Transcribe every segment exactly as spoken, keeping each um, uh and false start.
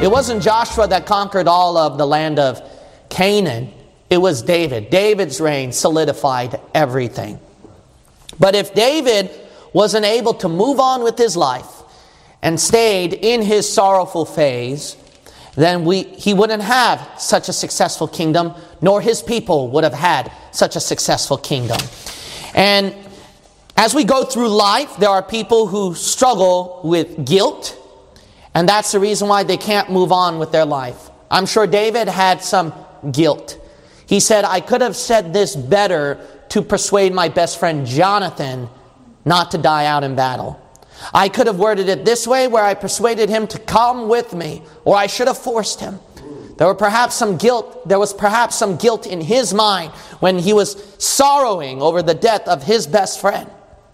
It wasn't Joshua that conquered all of the land of Canaan. It was David. David's reign solidified everything. But if David wasn't able to move on with his life and stayed in his sorrowful phase, then we, he wouldn't have such a successful kingdom, nor his people would have had such a successful kingdom. And as we go through life, there are people who struggle with guilt, and that's the reason why they can't move on with their life. I'm sure David had some guilt. He said, I could have said this better to persuade my best friend Jonathan not to die out in battle. I could have worded it this way, where I persuaded him to come with me, or I should have forced him. There were perhaps some guilt, there was perhaps some guilt in his mind when he was sorrowing over the death of his best friend.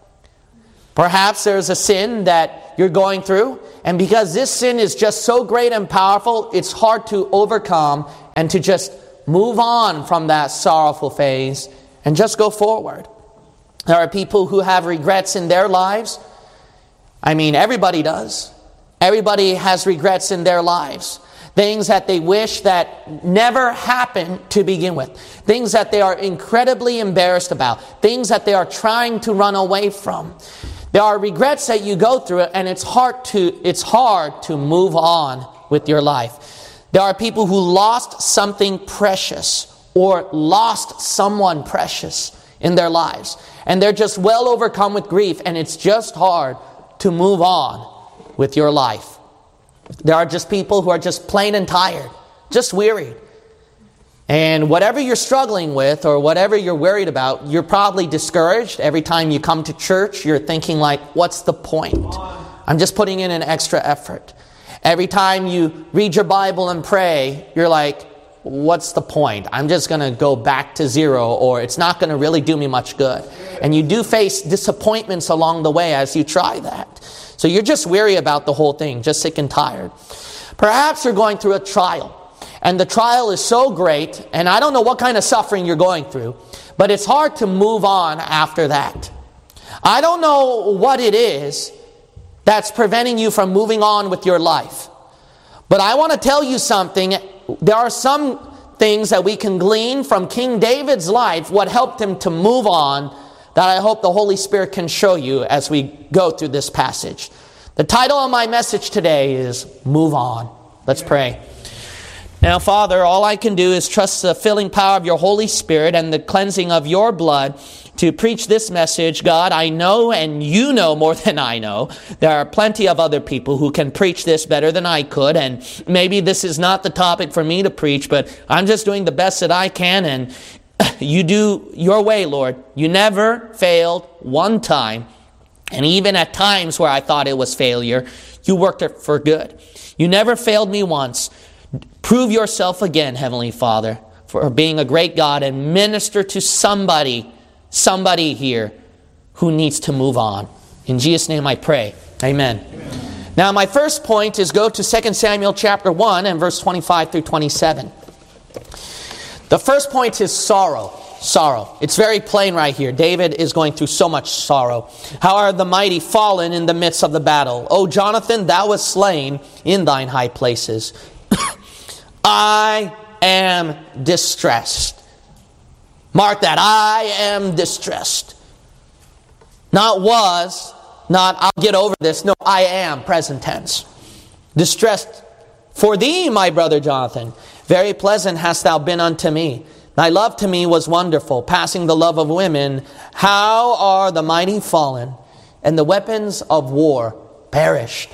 Perhaps there's a sin that you're going through, and because this sin is just so great and powerful, it's hard to overcome and to just move on from that sorrowful phase and just go forward. There are people who have regrets in their lives. I mean, everybody does. Everybody has regrets in their lives. Things that they wish that never happened to begin with. Things that they are incredibly embarrassed about. Things that they are trying to run away from. There are regrets that you go through, and it's hard to it's hard to move on with your life. There are people who lost something precious or lost someone precious in their lives, and they're just well overcome with grief, and it's just hard to move on with your life. There are just people who are just plain and tired, just weary. And whatever you're struggling with or whatever you're worried about, you're probably discouraged. Every time you come to church, you're thinking like, what's the point? I'm just putting in an extra effort. Every time you read your Bible and pray, you're like, what's the point? I'm just going to go back to zero, or it's not going to really do me much good. And you do face disappointments along the way as you try that. So you're just weary about the whole thing, just sick and tired. Perhaps you're going through a trial, and the trial is so great, and I don't know what kind of suffering you're going through, but it's hard to move on after that. I don't know what it is that's preventing you from moving on with your life. But I want to tell you something. There are some things that we can glean from King David's life, what helped him to move on, that I hope the Holy Spirit can show you as we go through this passage. The title of my message today is Move On. Let's pray. Now, Father, all I can do is trust the filling power of your Holy Spirit and the cleansing of your blood to preach this message. God, I know, and you know more than I know, there are plenty of other people who can preach this better than I could, and maybe this is not the topic for me to preach, but I'm just doing the best that I can, and you do your way, Lord. You never failed one time, and even at times where I thought it was failure, you worked it for good. You never failed me once. Prove yourself again, Heavenly Father, for being a great God, and minister to somebody, somebody here who needs to move on. In Jesus' name I pray. Amen. Amen. Now my first point is go to Second Samuel chapter one and verse twenty-five through twenty-seven. The first point is sorrow. Sorrow. It's very plain right here. David is going through so much sorrow. How are the mighty fallen in the midst of the battle? O Jonathan, thou wast slain in thine high places. I am distressed. Mark that. I am distressed. Not was, not I'll get over this. No, I am, present tense. Distressed for thee, my brother Jonathan. Very pleasant hast thou been unto me. Thy love to me was wonderful, passing the love of women. How are the mighty fallen, and the weapons of war perished.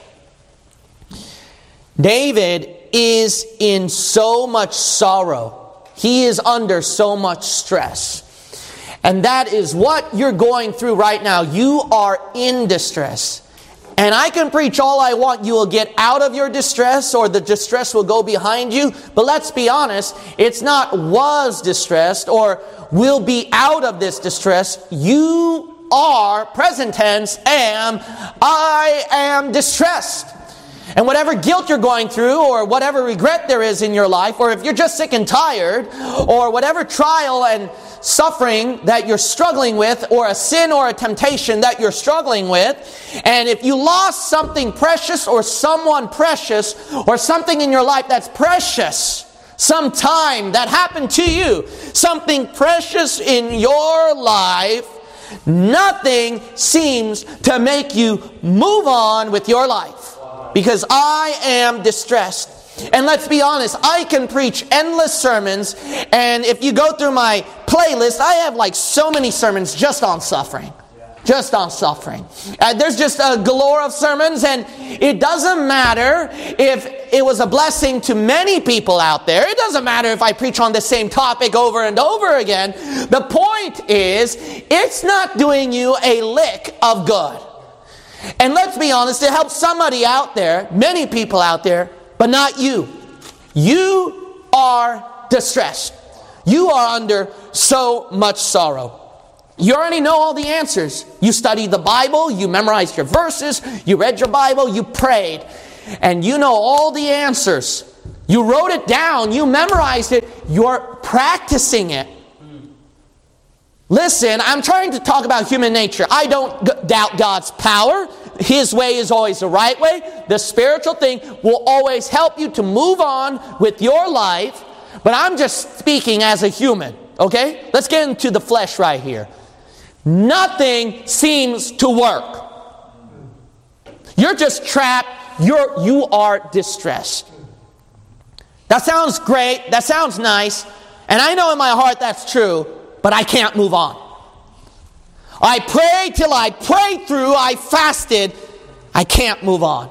David is in so much sorrow. He is under so much stress. And that is what you're going through right now. You are in distress. And I can preach all I want. You will get out of your distress, or the distress will go behind you. But let's be honest, it's not was distressed or will be out of this distress. You are, present tense, am, I am distressed. And whatever guilt you're going through, or whatever regret there is in your life, or if you're just sick and tired, or whatever trial and suffering that you're struggling with, or a sin or a temptation that you're struggling with, and if you lost something precious or someone precious or something in your life that's precious, some time that happened to you, something precious in your life, nothing seems to make you move on with your life, because I am distressed. And let's be honest, I can preach endless sermons, and if you go through my playlist, I have like so many sermons just on suffering. Just on suffering. Uh, there's just a galore of sermons, and it doesn't matter if it was a blessing to many people out there. It doesn't matter if I preach on the same topic over and over again. The point is, it's not doing you a lick of good. And let's be honest, it helps somebody out there, many people out there, but not you. You are distressed. You are under so much sorrow. You already know all the answers. You studied the Bible, you memorized your verses, you read your Bible, you prayed, and you know all the answers. You wrote it down, you memorized it, you're practicing it. Listen, I'm trying to talk about human nature. I don't g- doubt God's power. His way is always the right way. The spiritual thing will always help you to move on with your life. But I'm just speaking as a human, okay? Let's get into the flesh right here. Nothing seems to work. You're just trapped. You're, you are distressed. That sounds great. That sounds nice. And I know in my heart that's true, but I can't move on. I prayed till I prayed through. I fasted. I can't move on.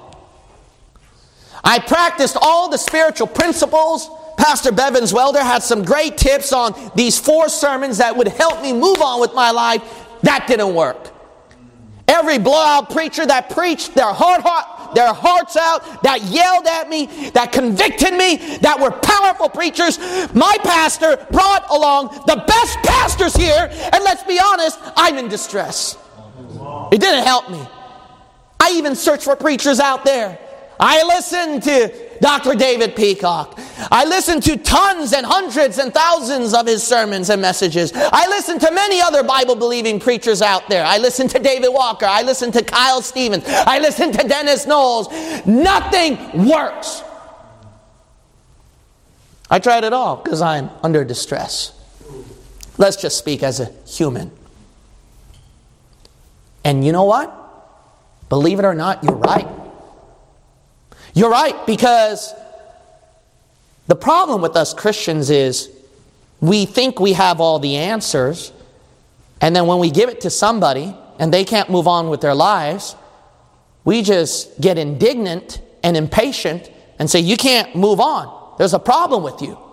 I practiced all the spiritual principles. Pastor Bevins Welder had some great tips on these four sermons that would help me move on with my life. That didn't work. Every blowout preacher that preached their heart, heart, their hearts out, that yelled at me, that convicted me, that were powerful preachers, my pastor brought along the best pastors here, and let's be honest, I'm in distress. It didn't help me. I even searched for preachers out there. I listened to Doctor David Peacock. I listened to tons and hundreds and thousands of his sermons and messages. I listened to many other Bible-believing preachers out there. I listened to David Walker. I listened to Kyle Stevens. I listened to Dennis Knowles. Nothing works. I tried it all because I'm under distress. Let's just speak as a human. And you know what? Believe it or not, you're right. You're right, because the problem with us Christians is we think we have all the answers, and then when we give it to somebody and they can't move on with their lives, we just get indignant and impatient and say, you can't move on. There's a problem with you.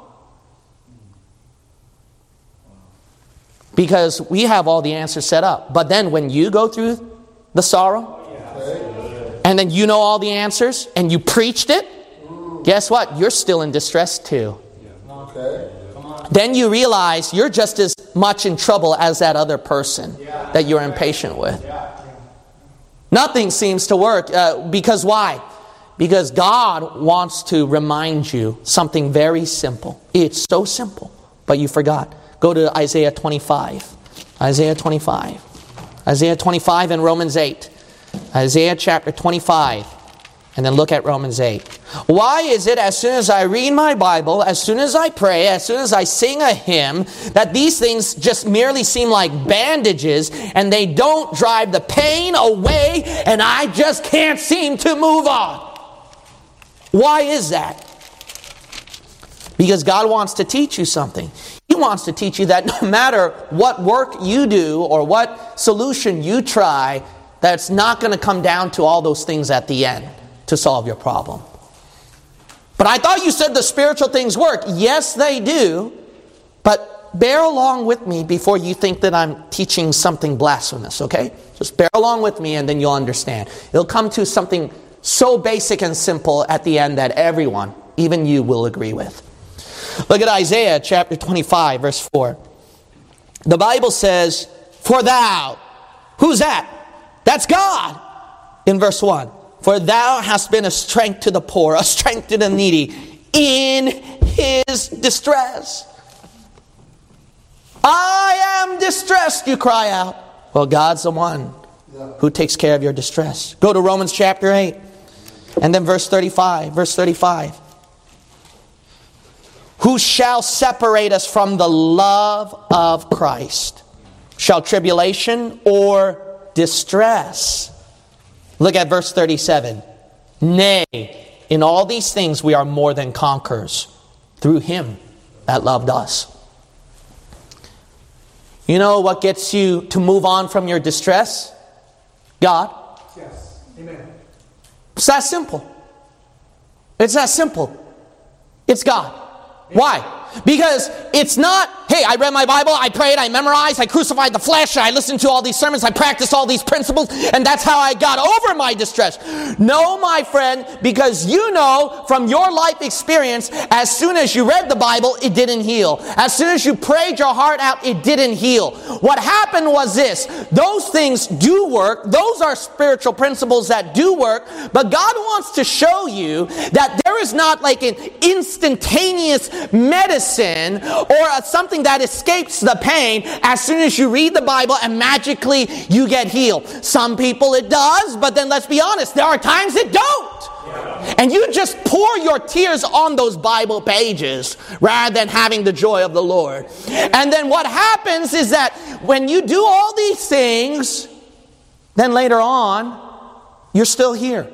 Because we have all the answers set up. But then when you go through the sorrow, and then you know all the answers, and you preached it, guess what? You're still in distress too. Okay. Then you realize you're just as much in trouble as that other person that you're impatient with. Nothing seems to work. Uh, because why? Because God wants to remind you something very simple. It's so simple, but you forgot. Go to Isaiah twenty-five. Isaiah twenty-five. Isaiah twenty-five and Romans eight. Isaiah chapter twenty-five, and then look at Romans eight. Why is it as soon as I read my Bible, as soon as I pray, as soon as I sing a hymn, that these things just merely seem like bandages and they don't drive the pain away and I just can't seem to move on? Why is that? Because God wants to teach you something. He wants to teach you that no matter what work you do or what solution you try, that's not going to come down to all those things at the end to solve your problem. But I thought you said the spiritual things work. Yes, they do. But bear along with me before you think that I'm teaching something blasphemous, okay? Just bear along with me and then you'll understand. It'll come to something so basic and simple at the end that everyone, even you, will agree with. Look at Isaiah chapter twenty-five, verse four. The Bible says, "For thou," who's that? That's God. In verse one, "For thou hast been a strength to the poor, a strength to the needy, in his distress." I am distressed, you cry out. Well, God's the one who takes care of your distress. Go to Romans chapter eight. And then verse thirty-five. Verse thirty-five. Who shall separate us from the love of Christ? Shall tribulation or distress? Look at verse thirty-seven. Nay, in all these things we are more than conquerors through Him that loved us. You know what gets you to move on from your distress? God. Yes. Amen. It's that simple. It's that simple. It's God. Why? Because it's not, hey, I read my Bible, I prayed, I memorized, I crucified the flesh, I listened to all these sermons, I practiced all these principles, and that's how I got over my distress. No, my friend, because you know from your life experience, as soon as you read the Bible, it didn't heal. As soon as you prayed your heart out, it didn't heal. What happened was this: those things do work, those are spiritual principles that do work, but God wants to show you that there is not like an instantaneous medicine or a, something that escapes the pain as soon as you read the Bible and magically you get healed. Some people it does, but then let's be honest, there are times it don't. Yeah. And you just pour your tears on those Bible pages rather than having the joy of the Lord. And then what happens is that when you do all these things, then later on, you're still here.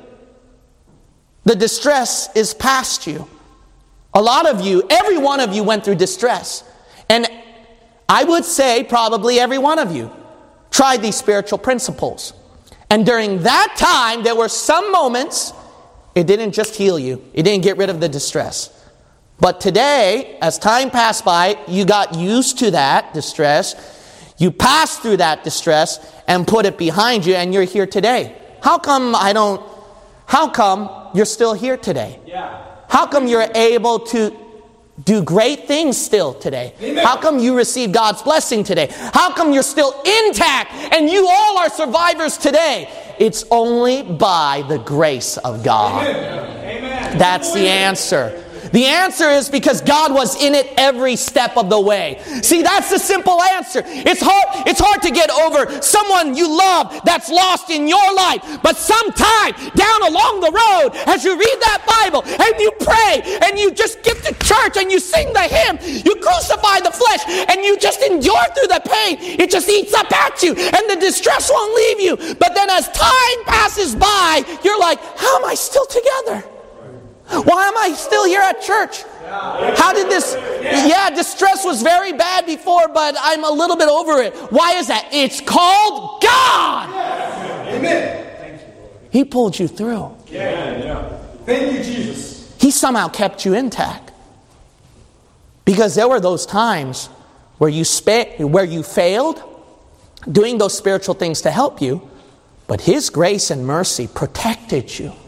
The distress is past you. A lot of you, every one of you went through distress. And I would say probably every one of you tried these spiritual principles. And during that time, there were some moments, it didn't just heal you. It didn't get rid of the distress. But today, as time passed by, you got used to that distress. You passed through that distress and put it behind you, and you're here today. How come I don't, how come you're still here today? Yeah. How come you're able to do great things still today? Amen. How come you receive God's blessing today? How come you're still intact and you all are survivors today? It's only by the grace of God. Amen. That's the answer. The answer is because God was in it every step of the way. See, that's the simple answer. It's hard, it's hard to get over someone you love that's lost in your life. But sometime down along the road, as you read that Bible and you pray and you just get to church and you sing the hymn, you crucify the flesh and you just endure through the pain. It just eats up at you and the distress won't leave you. But then as time passes by, you're like, how am I still together? Why am I still here at church? How did this... Yeah, distress was very bad before, but I'm a little bit over it. Why is that? It's called God. Amen. He pulled you through. Thank you, Jesus. He somehow kept you intact. Because there were those times where you spa- where you failed doing those spiritual things to help you, but His grace and mercy protected you.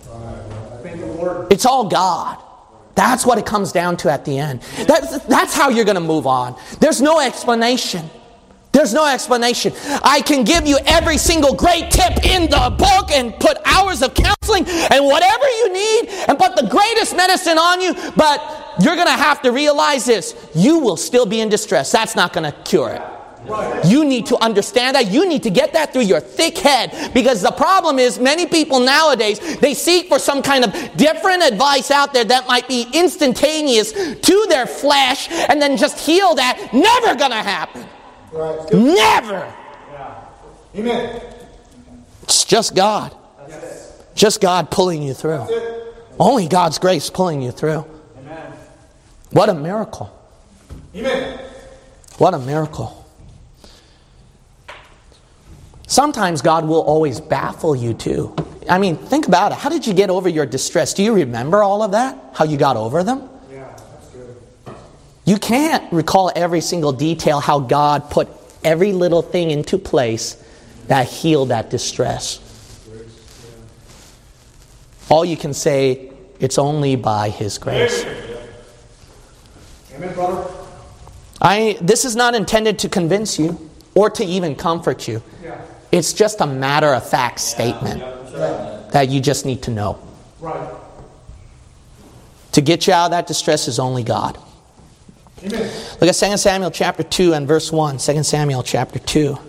It's all God. That's what it comes down to at the end. That's, that's how you're going to move on. There's no explanation. There's no explanation. I can give you every single great tip in the book and put hours of counseling and whatever you need and put the greatest medicine on you, but you're going to have to realize this. You will still be in distress. That's not going to cure it. You need to understand that. You need to get that through your thick head. Because the problem is many people nowadays, they seek for some kind of different advice out there that might be instantaneous to their flesh and then just heal that. Never going to happen. Right. Never. Yeah. Amen. It's just God. Yes. Just God pulling you through. Only God's grace pulling you through. Amen. What a miracle. Amen. What a miracle. Sometimes God will always baffle you too. I mean, think about it. How did you get over your distress? Do you remember all of that? How you got over them? Yeah, that's good. You can't recall every single detail how God put every little thing into place that healed that distress. All you can say, it's only by His grace. Amen, brother. I, this is not intended to convince you or to even comfort you. Yeah. It's just a matter-of-fact statement yeah. that you just need to know. Right. To get you out of that distress is only God. Amen. Look at Second Samuel chapter two and verse one. Second Samuel chapter two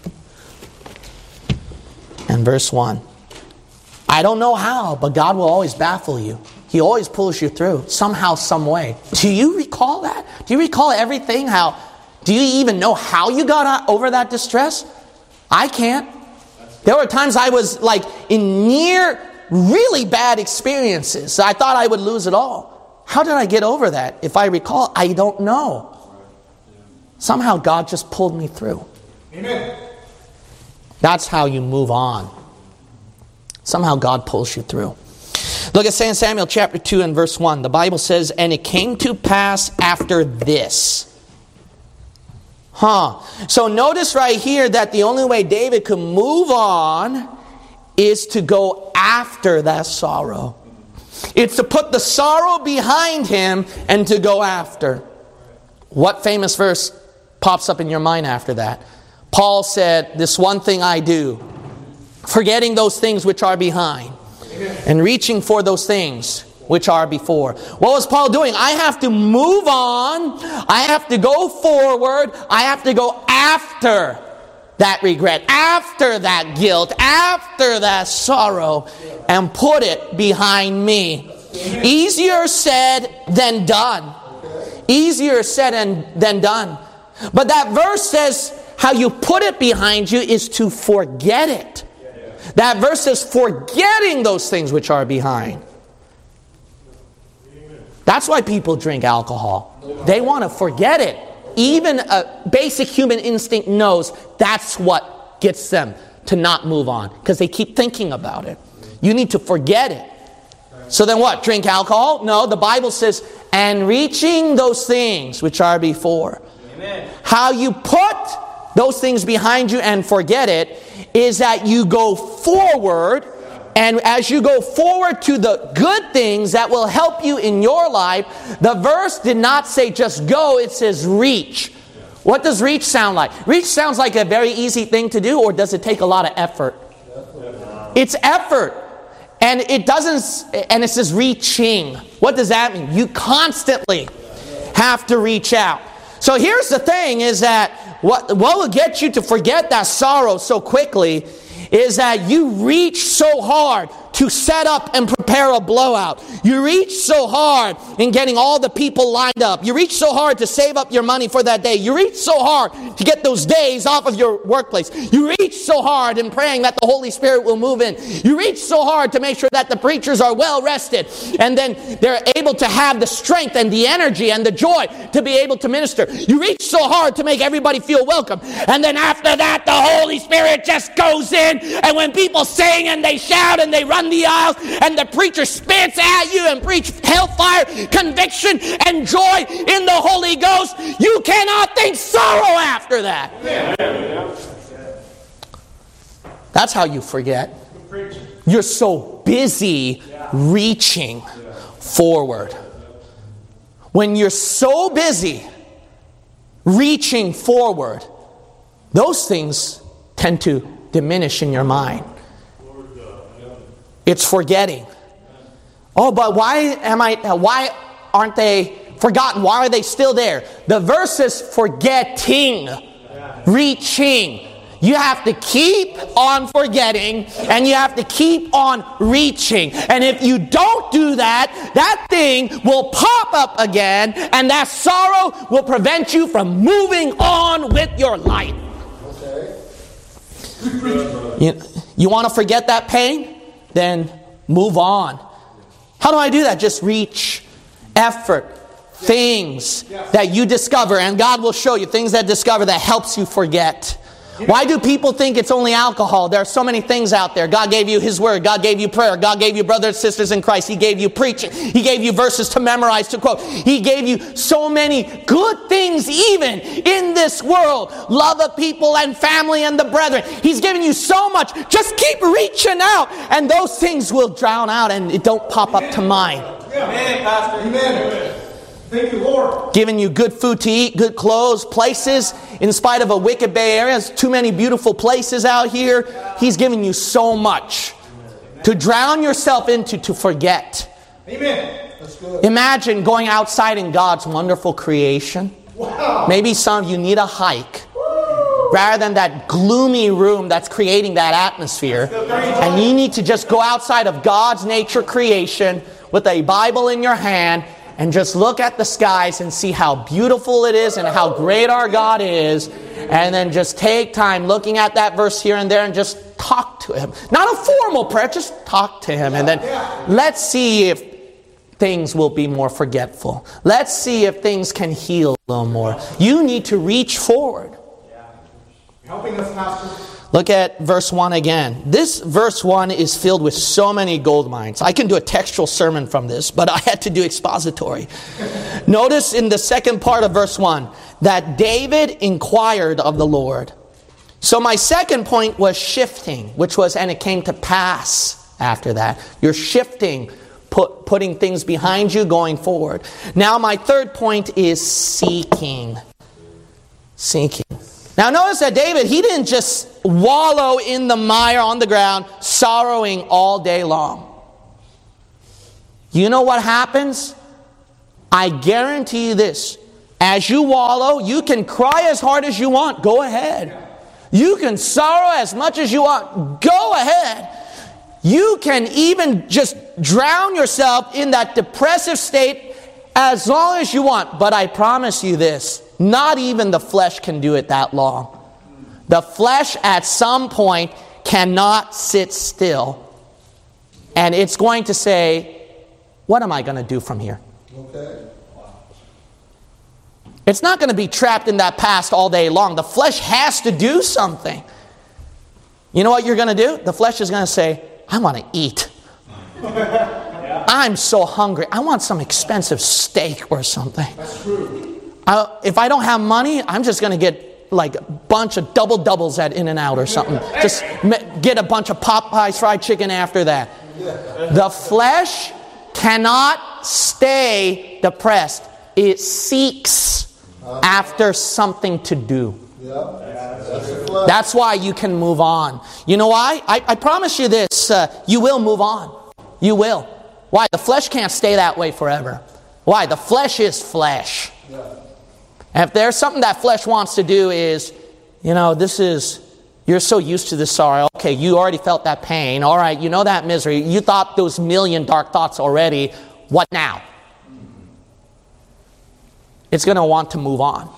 and verse one. I don't know how, but God will always baffle you. He always pulls you through, somehow, some way. Do you recall that? Do you recall everything? How? Do you even know how you got over that distress? I can't. There were times I was like in near really bad experiences. I thought I would lose it all. How did I get over that? If I recall, I don't know. Somehow God just pulled me through. Amen. That's how you move on. Somehow God pulls you through. Look at Second Samuel chapter two and verse one. The Bible says, and it came to pass after this. Huh. So notice right here that the only way David could move on is to go after that sorrow. It's to put the sorrow behind him and to go after. What famous verse pops up in your mind after that? Paul said, this one thing I do, forgetting those things which are behind, and reaching for those things which are before. What was Paul doing? I have to move on. I have to go forward. I have to go after that regret, after that guilt, after that sorrow, and put it behind me. Easier said than done. Easier said and, than done. But that verse says how you put it behind you is to forget it. That verse says forgetting those things which are behind. That's why people drink alcohol. They want to forget it. Even a basic human instinct knows that's what gets them to not move on. Because they keep thinking about it. You need to forget it. So then what? Drink alcohol? No, the Bible says, and reaching those things which are before. Amen. How you put those things behind you and forget it is that you go forward. And as you go forward to the good things that will help you in your life, the verse did not say just go, it says reach. What does reach sound like? Reach sounds like a very easy thing to do, or does it take a lot of effort? It's effort. And it doesn't, and it says reaching. What does that mean? You constantly have to reach out. So here's the thing is that what, what will get you to forget that sorrow so quickly is that you reach so hard to set up and prepare a blowout. You reach so hard in getting all the people lined up. You reach so hard to save up your money for that day. You reach so hard to get those days off of your workplace. You reach so hard in praying that the Holy Spirit will move in. You reach so hard to make sure that the preachers are well rested. And then they're able to have the strength and the energy and the joy to be able to minister. You reach so hard to make everybody feel welcome. And then after that, the Holy Spirit just goes in. And when people sing and they shout and they run the aisles and the preacher spits at you and preach hellfire, conviction, and joy in the Holy Ghost, you cannot think sorrow after that. That's how you forget. You're so busy reaching forward. When you're so busy reaching forward, those things tend to diminish in your mind. It's forgetting. Oh, but why am I? Why aren't they forgotten? Why are they still there? The verse is forgetting, reaching. You have to keep on forgetting, and you have to keep on reaching. And if you don't do that, that thing will pop up again, and that sorrow will prevent you from moving on with your life. You, you want to forget that pain? Then move on. How do I do that? Just reach, effort, things that you discover, and God will show you things that discover that helps you forget. Why do people think it's only alcohol? There are so many things out there. God gave you His Word. God gave you prayer. God gave you brothers and sisters in Christ. He gave you preaching. He gave you verses to memorize, to quote. He gave you so many good things even in this world. Love of people and family and the brethren. He's given you so much. Just keep reaching out and those things will drown out and it don't pop up to mind. Amen, Pastor. Amen. Thank you, Lord. Giving you good food to eat, good clothes, places. In spite of a wicked Bay Area, there's too many beautiful places out here. He's giving you so much to drown yourself into, to forget Amen. That's good. Imagine going outside in God's wonderful creation. Wow. Maybe some of you need a hike. Rather than that gloomy room that's creating that atmosphere. And you need to just go outside of God's nature creation with a Bible in your hand and just look at the skies and see how beautiful it is and how great our God is. And then just take time looking at that verse here and there and just talk to Him. Not a formal prayer, just talk to Him. And then let's see if things will be more forgetful. Let's see if things can heal a little more. You need to reach forward. Helping us, Pastor. Look at verse one again. This verse one is filled with so many gold mines. I can do a textual sermon from this, but I had to do expository. Notice in the second part of verse one that David inquired of the Lord. So my second point was shifting, which was, and it came to pass after that. You're shifting, put, putting things behind you, going forward. Now my third point is seeking. Seeking. Now notice that David, he didn't just wallow in the mire on the ground, sorrowing all day long. You know what happens? I guarantee you this. As you wallow, you can cry as hard as you want. Go ahead. You can sorrow as much as you want. Go ahead. You can even just drown yourself in that depressive state as long as you want. But I promise you this. Not even the flesh can do it that long. The flesh at some point cannot sit still. And it's going to say, what am I going to do from here? Okay. It's not going to be trapped in that past all day long. The flesh has to do something. You know what you're going to do? The flesh is going to say, I want to eat. Yeah. I'm so hungry. I want some expensive steak or something. That's true. I, if I don't have money, I'm just going to get like a bunch of double doubles at In-N-Out or something. Just get a bunch of Popeyes fried chicken after that. The flesh cannot stay depressed. It seeks after something to do. That's why you can move on. You know why? I, I promise you this. Uh, you will move on. You will. Why? The flesh can't stay that way forever. Why? The flesh is flesh. And if there's something that flesh wants to do is, you know, this is, you're so used to this sorrow. Okay, you already felt that pain. All right, you know that misery. You thought those million dark thoughts already. What now? It's going to want to move on.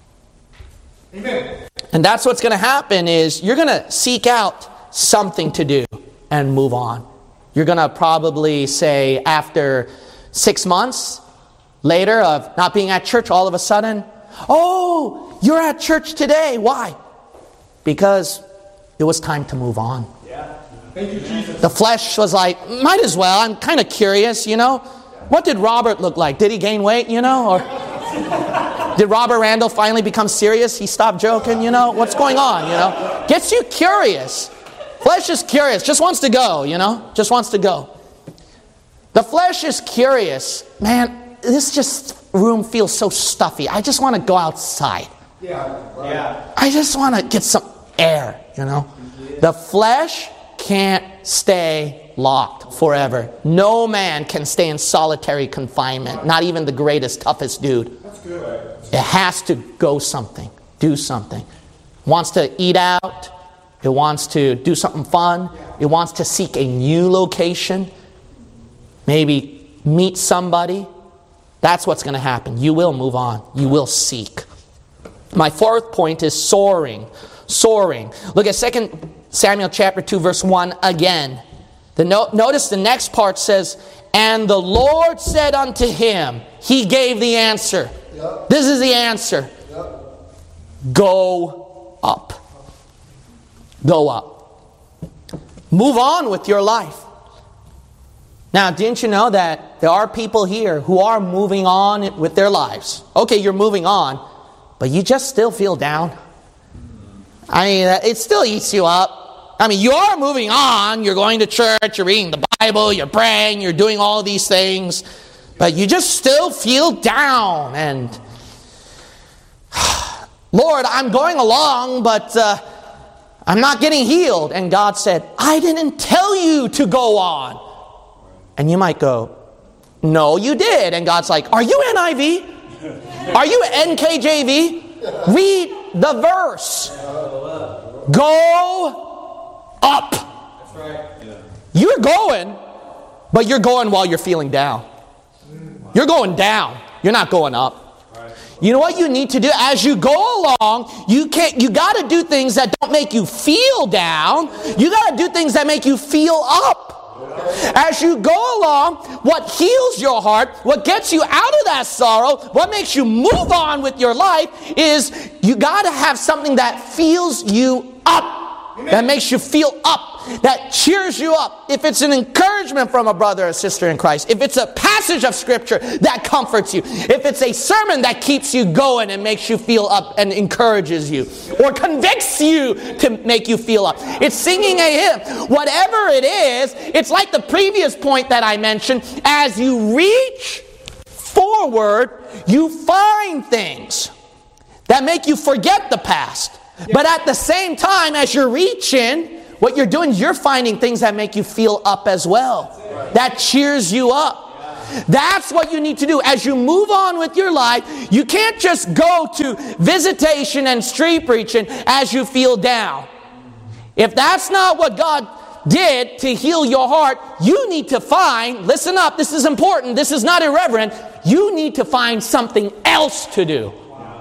Amen. And that's what's going to happen is you're going to seek out something to do and move on. You're going to probably say after six months later of not being at church, all of a sudden, oh, you're at church today. Why? Because it was time to move on. Yeah. Thank you, Jesus. The flesh was like, might as well. I'm kind of curious, you know. What did Robert look like? Did he gain weight, you know? Or did Robert Randall finally become serious? He stopped joking, you know? What's going on, you know? Gets you curious. Flesh is curious. Just wants to go, you know? Just wants to go. The flesh is curious. Man, this just room feels so stuffy. I just want to go outside. Yeah. Right. Yeah. I just want to get some air, you know. The flesh can't stay locked forever. No man can stay in solitary confinement. Not even the greatest, toughest dude. That's good. It has to go something, do something. It wants to eat out. It wants to do something fun. It wants to seek a new location. Maybe meet somebody. That's what's going to happen. You will move on. You will seek. My fourth point is soaring. Soaring. Look at Second Samuel chapter two, verse one again. The no- notice the next part says, and the Lord said unto him, he gave the answer. Yep. This is the answer. Yep. Go up. Go up. Move on with your life. Now, didn't you know that there are people here who are moving on with their lives? Okay, you're moving on, but you just still feel down. I mean, it still eats you up. I mean, you are moving on. You're going to church, you're reading the Bible, you're praying, you're doing all these things, but you just still feel down. And, Lord, I'm going along, but uh, I'm not getting healed. And God said, I didn't tell you to go on. And you might go, No, you did. And God's like, are you N I V? Are you N K J V? Read the verse. Go up. That's right. You're going, but you're going while you're feeling down. You're going down. You're not going up. You know what you need to do as you go along? You can't. You got to do things that don't make you feel down. You got to do things that make you feel up. As you go along, what heals your heart, what gets you out of that sorrow, what makes you move on with your life is you got to have something that feels you up, that makes you feel up, that cheers you up. If it's an encouragement from a brother or sister in Christ, if it's a passage of Scripture that comforts you, if it's a sermon that keeps you going and makes you feel up and encourages you, or convicts you to make you feel up. It's singing a hymn. Whatever it is, it's like the previous point that I mentioned. As you reach forward, you find things that make you forget the past. But at the same time, as you're reaching, what you're doing is you're finding things that make you feel up as well. That cheers you up. That's what you need to do. As you move on with your life, you can't just go to visitation and street preaching as you feel down. If that's not what God did to heal your heart, you need to find, listen up, this is important, this is not irreverent, you need to find something else to do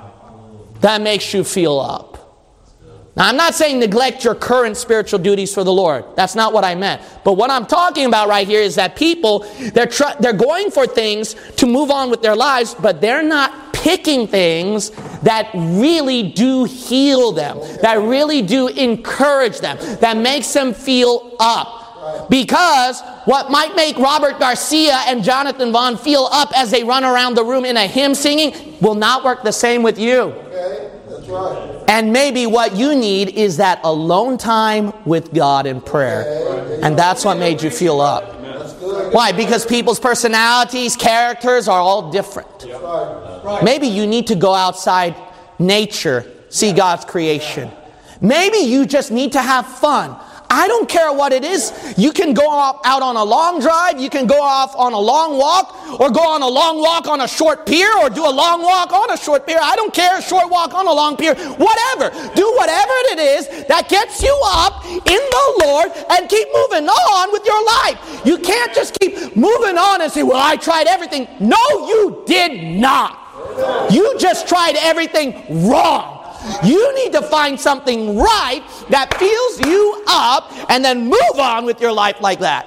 that makes you feel up. Now, I'm not saying neglect your current spiritual duties for the Lord. That's not what I meant. But what I'm talking about right here is that people, they're tr- they're going for things to move on with their lives, but they're not picking things that really do heal them, that really do encourage them, that makes them feel up. Because what might make Robert Garcia and Jonathan Vaughn feel up as they run around the room in a hymn singing will not work the same with you. Okay, that's right. And maybe what you need is that alone time with God in prayer. And that's what made you feel up. Why? Because people's personalities, characters are all different. Maybe you need to go outside nature, see God's creation. Maybe you just need to have fun. I don't care what it is. You can go out on a long drive, you can go off on a long walk, or go on a long walk on a short pier, or do a long walk on a short pier. I don't care, a short walk on a long pier. Whatever. Do whatever it is that gets you up in the Lord and keep moving on with your life. You can't just keep moving on and say, well, I tried everything. No, you did not. You just tried everything wrong. You need to find something right that fills you up and then move on with your life like that.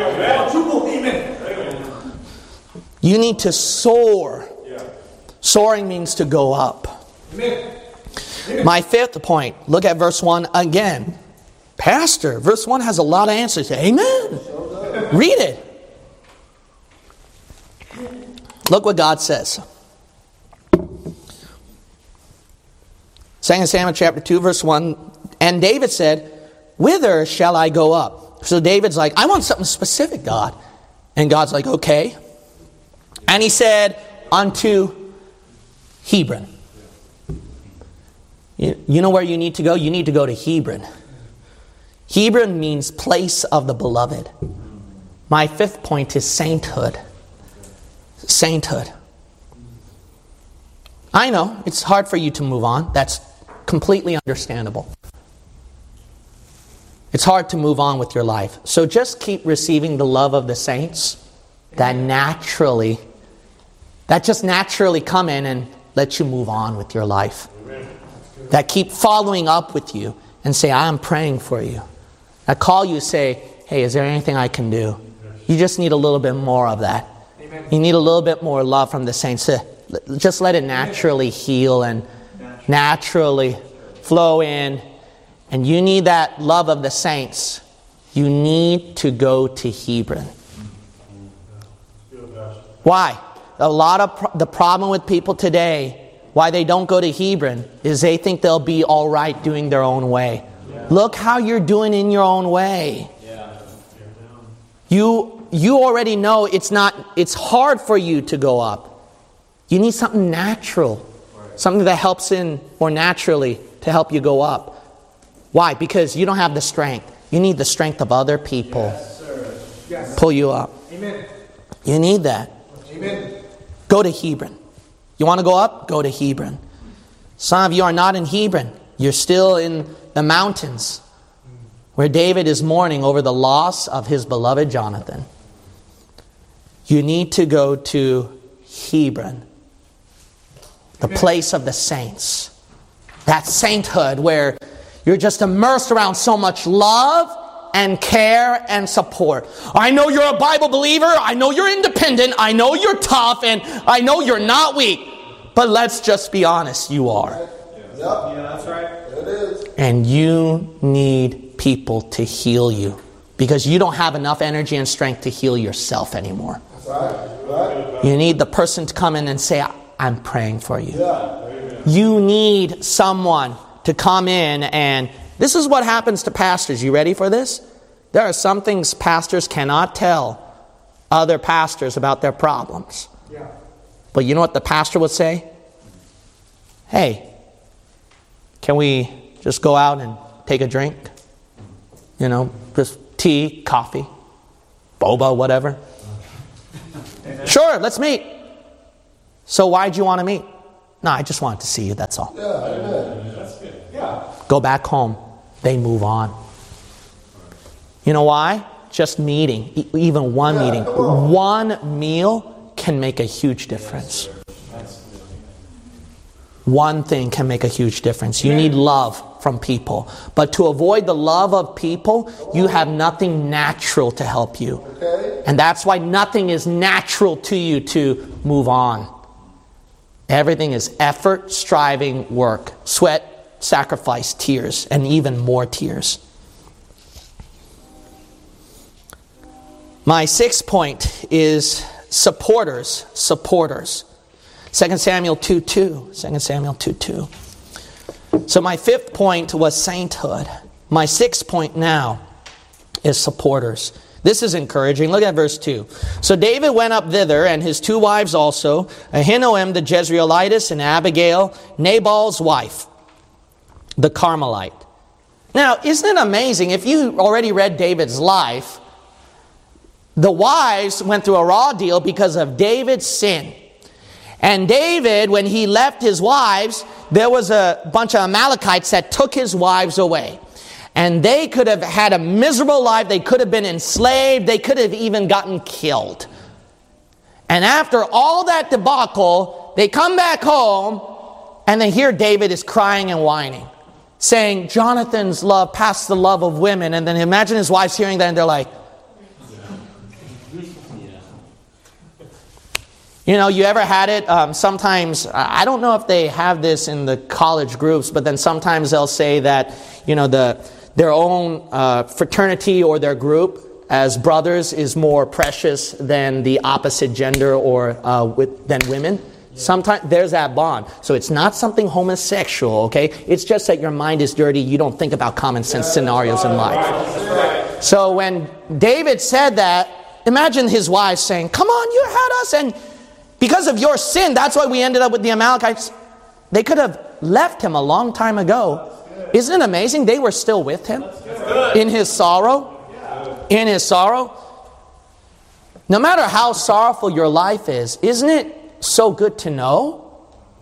You need to soar. Soaring means to go up. My fifth point, look at verse one again. Pastor, verse one has a lot of answers. Amen. Read it. Look what God says. Second Samuel chapter two, verse one. And David said, whither shall I go up? So David's like, I want something specific, God. And God's like, okay. And he said, unto Hebron. You, you know where you need to go? You need to go to Hebron. Hebron means place of the beloved. My fifth point is sainthood. Sainthood. I know, it's hard for you to move on. That's completely understandable. It's hard to move on with your life. So just keep receiving the love of the saints that naturally, that just naturally come in and let you move on with your life. That keep following up with you and say, I am praying for you. That call you, say, hey, is there anything I can do? You just need a little bit more of that. You need a little bit more love from the saints to just let it naturally heal and naturally flow in. And you need that love of the saints. You need to go to Hebron. Why? A lot of pro- the problem with people today, why they don't go to Hebron, is they think they'll be all right doing their own way. Look how you're doing in your own way. You you already know it's not. It's hard for you to go up. You need something natural. Something that helps in more naturally to help you go up. Why? Because you don't have the strength. You need the strength of other people. Yes, yes. Pull you up. Amen. You need that. Amen. Go to Hebron. You want to go up? Go to Hebron. Some of you are not in Hebron. You're still in the mountains where David is mourning over the loss of his beloved Jonathan. You need to go to Hebron, the place of the saints. That sainthood where you're just immersed around so much love and care and support. I know you're a Bible believer. I know you're independent. I know you're tough. And I know you're not weak. But let's just be honest, you are. Yep. Yeah, that's right. It is. And you need people to heal you because you don't have enough energy and strength to heal yourself anymore. That's right. Right. You need the person to come in and say, I'm praying for you. Yeah. You need someone to come in, and this is what happens to pastors. You ready for this? There are some things pastors cannot tell other pastors about their problems. Yeah. But you know what the pastor would say? Hey, can we just go out and take a drink? You know, just tea, coffee, boba, whatever. Sure, let's meet. So why'd you want to meet? No, I just wanted to see you, that's all. Yeah, that's good. Yeah. Go back home. They move on. You know why? Just meeting, e- even one Yeah, meeting, come on. one meal can make a huge difference. One thing can make a huge difference. You need love from people. But to avoid the love of people, you have nothing natural to help you. Okay. And that's why nothing is natural to you to move on. Everything is effort, striving, work, sweat, sacrifice, tears, and even more tears. My sixth point is supporters, supporters. Second Samuel two two. Second Samuel two two. So my fifth point was sainthood. My sixth point now is supporters. This is encouraging. Look at verse two. So David went up thither, and his two wives also, Ahinoam the Jezreelitess, and Abigail, Nabal's wife, the Carmelite. Now, isn't it amazing? If you already read David's life, the wives went through a raw deal because of David's sin. And David, when he left his wives, there was a bunch of Amalekites that took his wives away. And they could have had a miserable life. They could have been enslaved. They could have even gotten killed. And after all that debacle, they come back home and they hear David is crying and whining, saying, Jonathan's love passed the love of women. And then imagine his wives hearing that and they're like, you know, you ever had it? Um, sometimes, I don't know if they have this in the college groups, but then sometimes they'll say that, you know, the their own uh, fraternity or their group as brothers is more precious than the opposite gender or uh, with, than women. Sometimes there's that bond. So it's not something homosexual, okay? It's just that your mind is dirty. You don't think about common sense scenarios in life. So when David said that, imagine his wives saying, come on, you had us, and because of your sin, that's why we ended up with the Amalekites. They could have left him a long time ago. Isn't it amazing? They were still with him in his sorrow. In his sorrow. No matter how sorrowful your life is, isn't it so good to know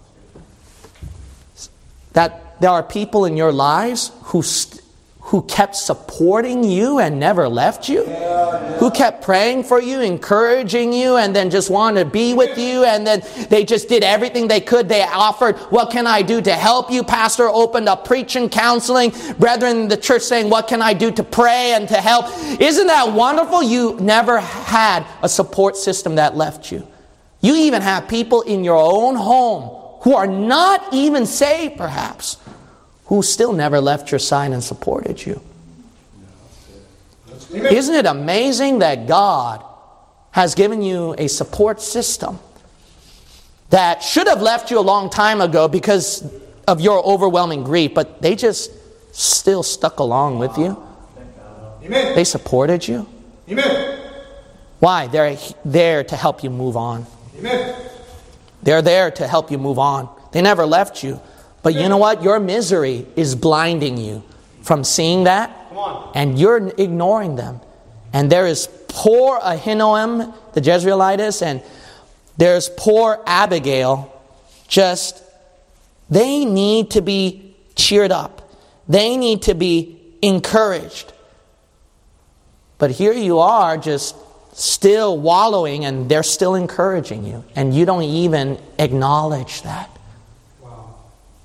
that there are people in your lives who st- who kept supporting you and never left you? Who kept praying for you, encouraging you, and then just wanted to be with you, and then they just did everything they could. They offered, what can I do to help you? Pastor opened up preaching, counseling. Brethren in the church saying, what can I do to pray and to help? Isn't that wonderful? You never had a support system that left you. You even have people in your own home who are not even saved, perhaps, who still never left your side and supported you. Isn't it amazing that God has given you a support system that should have left you a long time ago because of your overwhelming grief, but they just still stuck along with you? Amen. They supported you. Amen. Why? They're there to help you move on. Amen. They're there to help you move on. They never left you. But you know what? Your misery is blinding you from seeing that. Come on. And you're ignoring them. And there is poor Ahinoam, the Jezreelitess, and There's poor Abigail. Just, they need to be cheered up. They need to be encouraged. But here you are just still wallowing and they're still encouraging you. And you don't even acknowledge that. Wow.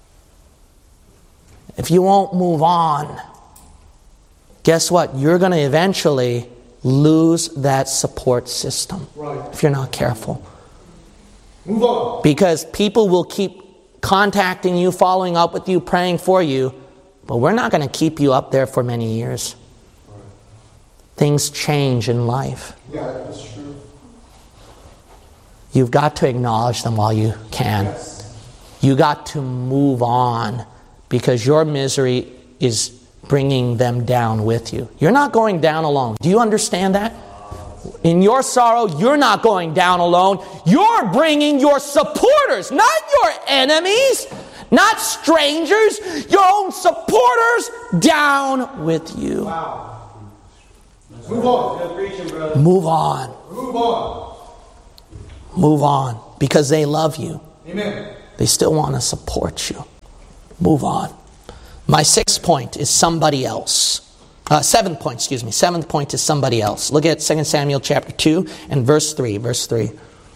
If you won't move on, guess what? You're going to eventually lose that support system. Right. If you're not careful. Move on. Because people will keep contacting you, following up with you, praying for you. But we're not going to keep you up there for many years. Right. Things change in life. Yeah, that's true. You've got to acknowledge them while you can. Yes. You got to move on because your misery is bringing them down with you. You're not going down alone. Do you understand that? In your sorrow, you're not going down alone. You're bringing your supporters, not your enemies, not strangers, your own supporters down with you. Wow. Move on. Good preaching, brother. Move on. Move on. Move on. Because they love you. Amen. They still want to support you. Move on. My sixth point is somebody else. Uh, seventh point, excuse me. Seventh point is somebody else. Look at Second Samuel chapter two and verse three. Verse three.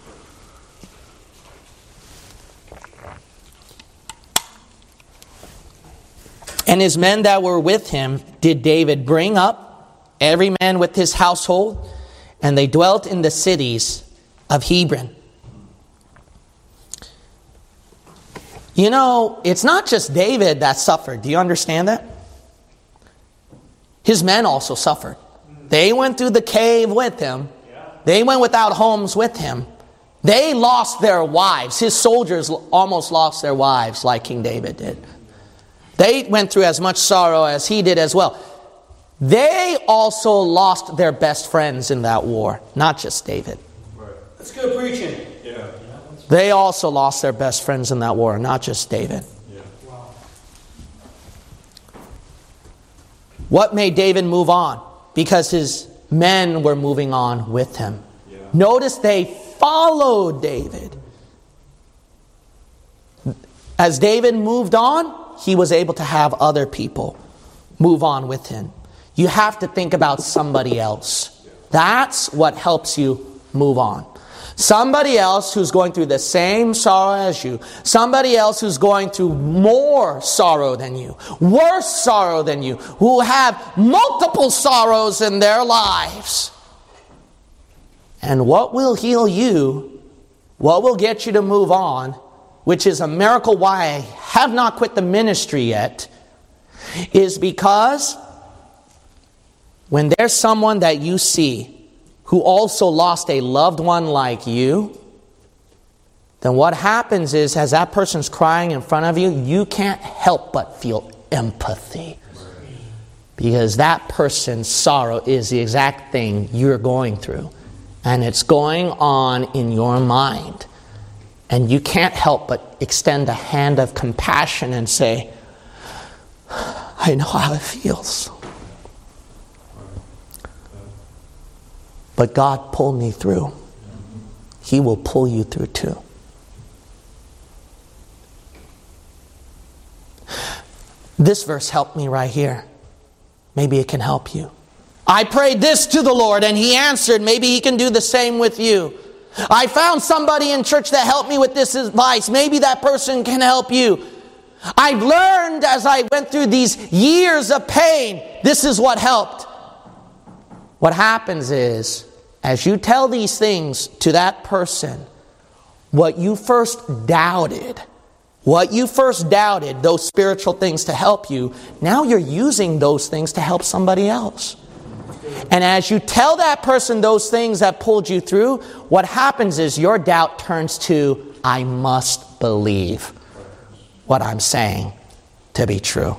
And his men that were with him did David bring up, every man with his household, and they dwelt in the cities of Hebron. You know, it's not just David that suffered. Do you understand that? His men also suffered. They went through the cave with him. They went without homes with him. They lost their wives. His soldiers almost lost their wives like King David did. They went through as much sorrow as he did as well. They also lost their best friends in that war, not just David. Right. That's good preaching. Yeah. They also lost their best friends in that war, not just David. Yeah. Wow. What made David move on? Because his men were moving on with him. Yeah. Notice they followed David. As David moved on, he was able to have other people move on with him. You have to think about somebody else. That's what helps you move on. Somebody else who's going through the same sorrow as you. Somebody else who's going through more sorrow than you. Worse sorrow than you. Who have multiple sorrows in their lives. And what will heal you, what will get you to move on, which is a miracle why I have not quit the ministry yet, is because when there's someone that you see who also lost a loved one like you, then what happens is, as that person's crying in front of you, you can't help but feel empathy. Because that person's sorrow is the exact thing you're going through. And it's going on in your mind. And you can't help but extend a hand of compassion and say, I know how it feels. But God pulled me through. He will pull you through too. This verse helped me right here. Maybe it can help you. I prayed this to the Lord and He answered. Maybe He can do the same with you. I found somebody in church that helped me with this advice. Maybe that person can help you. I've learned as I went through these years of pain, this is what helped. What happens is, as you tell these things to that person, what you first doubted, what you first doubted, those spiritual things to help you, now you're using those things to help somebody else. And as you tell that person those things that pulled you through, what happens is your doubt turns to, I must believe what I'm saying to be true.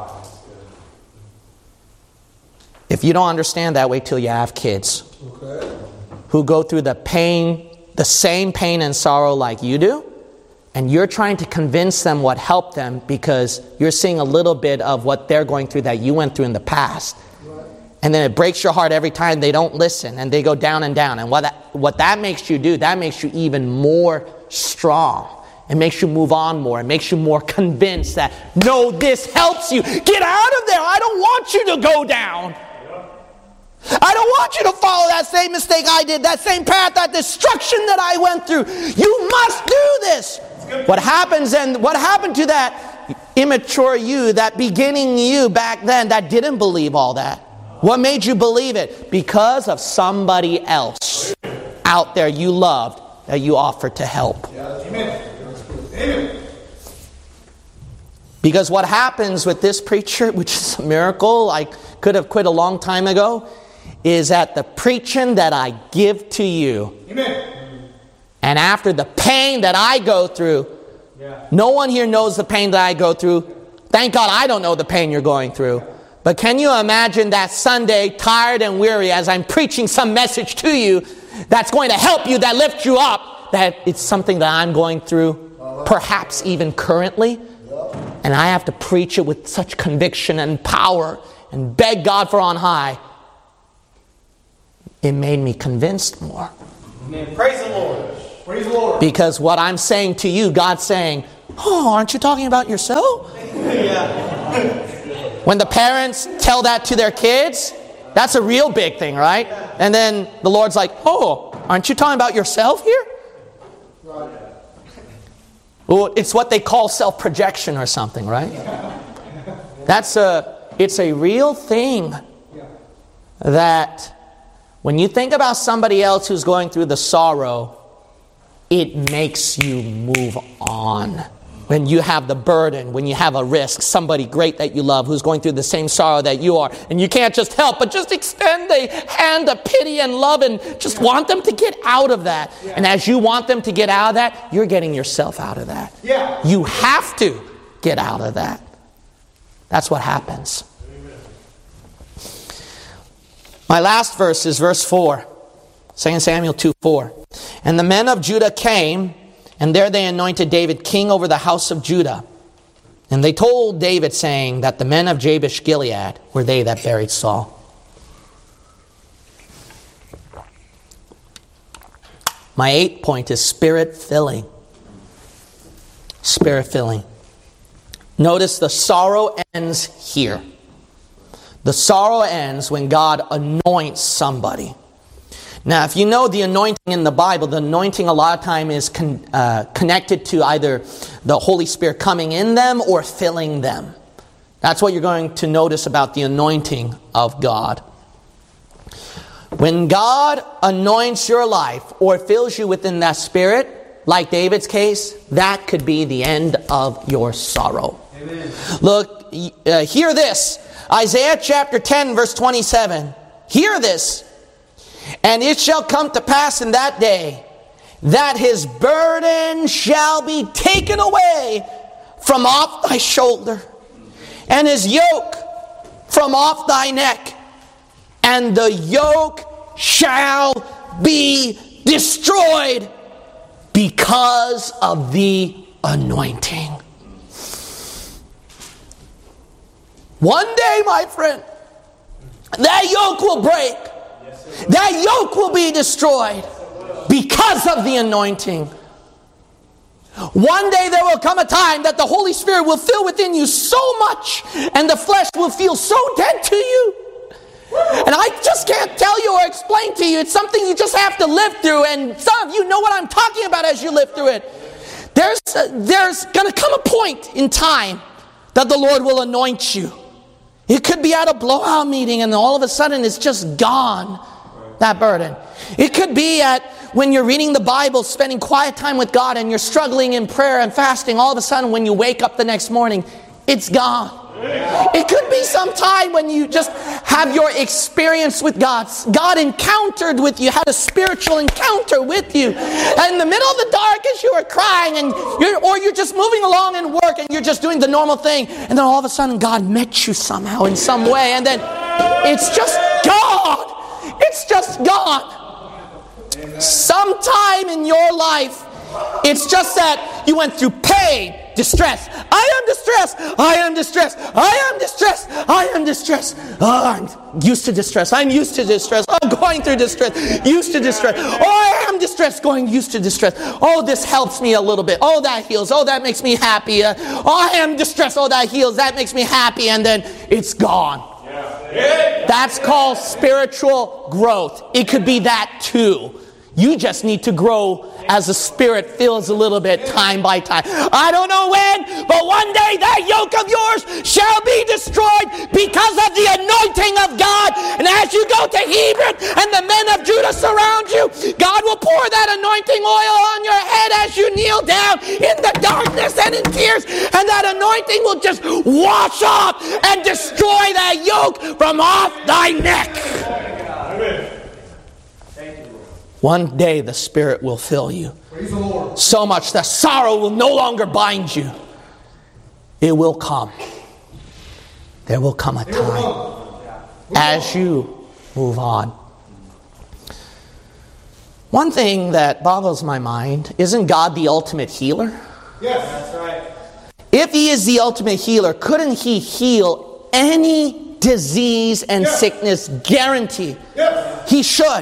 If you don't understand that, wait till you have kids. Okay. Who go through the pain, the same pain and sorrow like you do, and you're trying to convince them what helped them because you're seeing a little bit of what they're going through that you went through in the past. Right. And then it breaks your heart every time they don't listen and they go down and down. And what that, what that makes you do, that makes you even more strong. It makes you move on more. It makes you more convinced that, no, this helps you. Get out of there. I don't want you to go down. I don't want you to follow that same mistake I did, that same path, that destruction that I went through. You must do this. What happens and what happened to that immature you, that beginning you back then that didn't believe all that? What made you believe it? Because of somebody else out there you loved that you offered to help. Amen. Amen. Because what happens with this preacher, which is a miracle, I could have quit a long time ago, is that the preaching that I give to you, Amen. and after the pain that I go through, Yeah. no one here knows the pain that I go through. Thank God I don't know the pain you're going through. But can you imagine that Sunday, tired and weary, as I'm preaching some message to you that's going to help you, that lifts you up, that it's something that I'm going through, perhaps even currently, and I have to preach it with such conviction and power and beg God for on high. It made me convinced more. Amen. Praise the Lord. Praise the Lord. Because what I'm saying to you, God's saying, oh, aren't you talking about yourself? Yeah. When the parents tell that to their kids, that's a real big thing, right? And then the Lord's like, oh, aren't you talking about yourself here? Well, it's what they call self-projection or something, right? That's a, it's a real thing that when you think about somebody else who's going through the sorrow, it makes you move on. When you have the burden, when you have a risk, somebody great that you love who's going through the same sorrow that you are, and you can't just help, but just extend a hand of pity and love and just want them to get out of that. Yeah. And as you want them to get out of that, you're getting yourself out of that. Yeah. You have to get out of that. That's what happens. Amen. My last verse is verse four. Second Samuel two four. And the men of Judah came, and there they anointed David king over the house of Judah. And they told David, saying that the men of Jabesh Gilead were they that buried Saul. My eighth point is spirit-filling. Spirit-filling. Notice the sorrow ends here. The sorrow ends when God anoints somebody. Now, if you know the anointing in the Bible, the anointing a lot of time is con, uh, connected to either the Holy Spirit coming in them or filling them. That's what you're going to notice about the anointing of God. When God anoints your life or fills you within that Spirit, like David's case, that could be the end of your sorrow. Amen. Look, uh, hear this. Isaiah chapter ten, verse twenty-seven. Hear this. And it shall come to pass in that day that his burden shall be taken away from off thy shoulder, and his yoke from off thy neck, and the yoke shall be destroyed because of the anointing. One day, my friend, that yoke will break. That yoke will be destroyed because of the anointing. One day there will come a time that the Holy Spirit will fill within you so much, and the flesh will feel so dead to you. And I just can't tell you or explain to you. It's something you just have to live through, and some of you know what I'm talking about as you live through it. There's, uh, there's going to come a point in time that the Lord will anoint you. It could be at a blowout meeting and all of a sudden it's just gone, that burden. It could be at when you're reading the Bible, spending quiet time with God, and you're struggling in prayer and fasting. All of a sudden when you wake up the next morning, it's gone. It could be some time when you just have your experience with God. God encountered with you, had a spiritual encounter with you. And in the middle of the dark as you are crying, and you're, or you're just moving along in work and you're just doing the normal thing. And then all of a sudden God met you somehow in some way. And then it's just gone. It's just gone. Sometime in your life, it's just that you went through pain, distressed. I am distressed. I am distressed. I am distressed. I am distressed. Oh, I'm used to distress. I'm used to distress. I'm going through distress. Used to distress. Oh, I am distressed. Going used to distress. Oh, this helps me a little bit. Oh, that heals. Oh, that makes me happy. Uh, oh, I am distressed. Oh, that heals. That makes me happy. And then it's gone. That's called spiritual growth. It could be that too. You just need to grow as the Spirit fills a little bit time by time. I don't know when, but one day that yoke of yours shall be destroyed because of the anointing of God. And as you go to Hebron and the men of Judah surround you, God will pour that anointing oil on your head as you kneel down in the darkness and in tears. And that anointing will just wash off and destroy that yoke from off thy neck. Amen. One day the Spirit will fill you. Praise the Lord. So much that sorrow will no longer bind you. It will come. There will come a time as you move on. One thing that boggles my mind, isn't God the ultimate healer? Yes, that's right. If He is the ultimate healer, couldn't He heal any disease and yes. sickness? Guarantee. Yes. He should.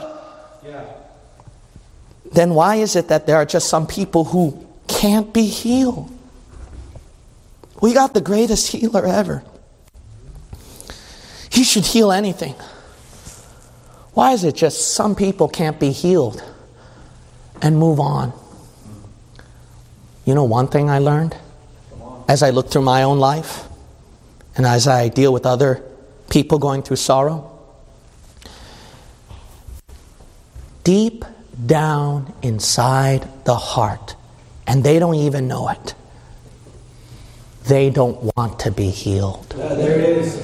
Then why is it that there are just some people who can't be healed? We got the greatest healer ever. He should heal anything. Why is it just some people can't be healed and move on? You know one thing I learned as I look through my own life and as I deal with other people going through sorrow? Deep down inside the heart, and they don't even know it, they don't want to be healed. Yeah, there it is.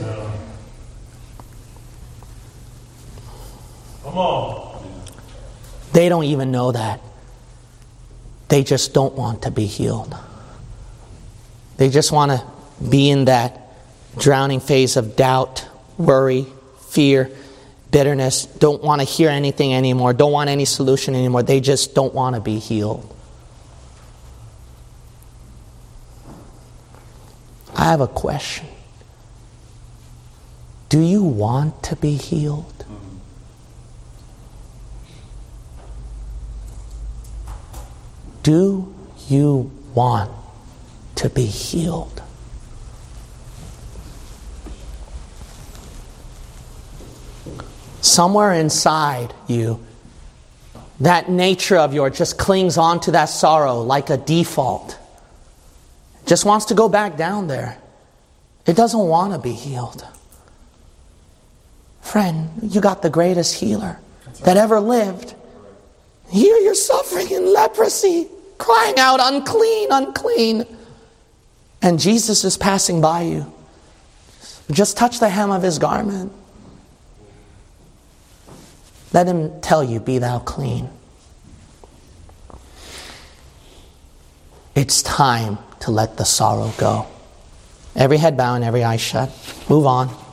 Come on. They don't even know that. They just don't want to be healed. They just want to be in that drowning phase of doubt, worry, fear, bitterness, don't want to hear anything anymore, don't want any solution anymore. They just don't want to be healed. I have a question. Do you want to be healed? Do you want to be healed? Somewhere inside you, that nature of yours just clings on to that sorrow like a default. Just wants to go back down there. It doesn't want to be healed. Friend, you got the greatest healer that ever lived. Here you're suffering in leprosy, crying out, unclean, unclean. And Jesus is passing by you. Just touch the hem of His garment. Let Him tell you, be thou clean. It's time to let the sorrow go. Every head bowed and every eye shut. Move on.